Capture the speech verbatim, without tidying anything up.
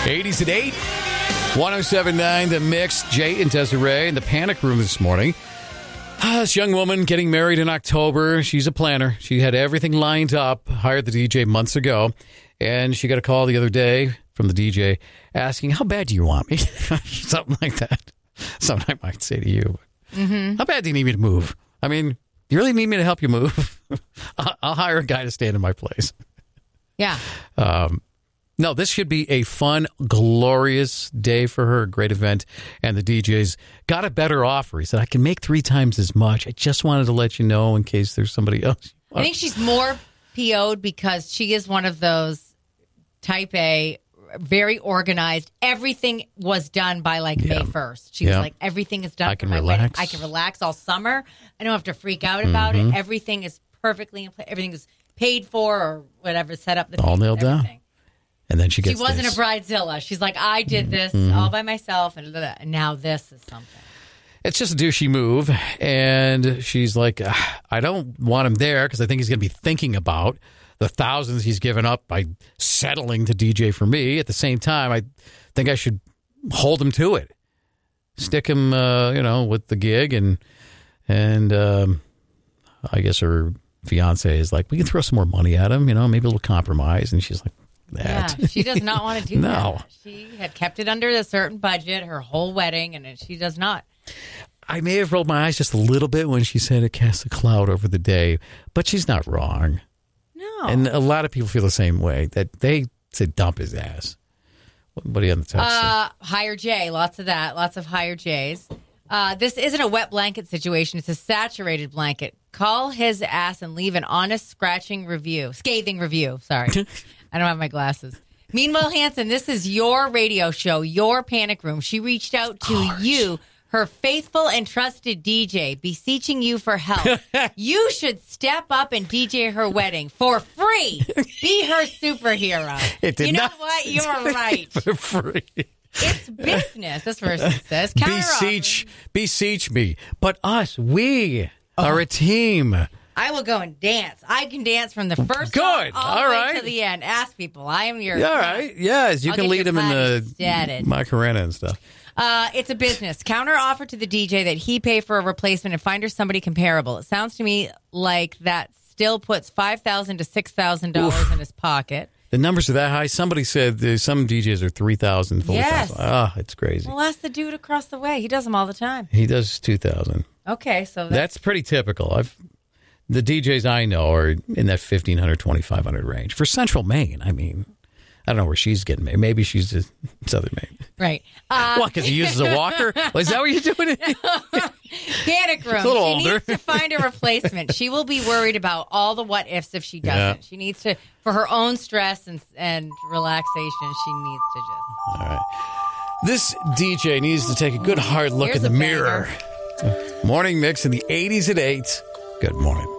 eighties at eight. one oh seven point nine The Mix. Jay and Desiree in the panic room this morning. Ah, this young woman getting married in October. She's a planner. She had everything lined up, hired the D J months ago, and she got a call the other day from the D J asking, how bad do you want me? Something like that. Something I might say to you. Mm-hmm. How bad do you need me to move? I mean, you really need me to help you move? I'll, I'll hire a guy to stand in my place. Yeah. Um, no, this should be a fun, glorious day for her, a great event. And the D J's got a better offer. He said, I can make three times as much. I just wanted to let you know in case there's somebody else. I think she's more P O'd because she is one of those type A, very organized. Everything was done by like yeah. May first. She yeah. was like, everything is done I for can my relax. wedding. I can relax all summer. I don't have to freak out about mm-hmm. it. Everything is perfectly in place. Everything is paid for or whatever, set up. The all nailed down. And then she gets She wasn't this. a bridezilla. She's like, I did this mm-hmm. all by myself, and, and now this is something. It's just a douchey move. And she's like, I don't want him there because I think he's going to be thinking about the thousands he's given up by settling to D J for me. At the same time, I think I should hold him to it. Stick him, uh, you know, with the gig. And, and um, I guess her fiance is like, we can throw some more money at him, you know, maybe a little compromise. And she's like, that. Yeah, she does not want to do no. that. She had kept it under a certain budget, her whole wedding, and she does not. I may have rolled my eyes just a little bit when she said it cast a cloud over the day, but she's not wrong. No. And a lot of people feel the same way, that they say dump his ass. What do you on the text? Uh, hire Jay. Lots of that. Lots of hire Jays. Uh, this isn't a wet blanket situation. It's a saturated blanket. Call his ass and leave an honest, scratching review. Scathing review. Sorry. I don't have my glasses. Meanwhile, Hanson, this is your radio show, your panic room. She reached out to Gosh. you, her faithful and trusted D J, beseeching you for help. You should step up and D J her wedding for free. Be her superhero. It did you know not what? You're right. For free. It's business. This person says. Beseech, beseech me. But us, we oh. are a team. I will go and dance. I can dance from the first Good. all, all all the right. way to the end. Ask people. I am your. All right. Yes, you I'll can lead them in the statted. Macarena and stuff. Uh, it's a business. Counter offer to the D J that he pay for a replacement and find her somebody comparable. It sounds to me like that still puts five thousand dollars to six thousand dollars in his pocket. The numbers are that high. Somebody said there's some D Js are three thousand dollars, four thousand dollars. Yes. Oh, it's crazy. Well, ask the dude across the way. He does them all the time. He does two thousand dollars. Okay, so that's, that's pretty typical. I've The D Js I know are in that fifteen hundred dollars, twenty-five hundred dollars range. For Central Maine, I mean, I don't know where she's getting married. Maybe she's just Southern Maine. Right. Uh, what, because he uses a walker? Is that what you're doing? Panic room. She's a little she older. needs to find a replacement. She will be worried about all the what ifs if she doesn't. Yeah. She needs to, for her own stress and and relaxation, she needs to just. All right. This D J needs to take a good hard look Here's in the a mirror. Morning Mix in the eighties at eight. Good morning.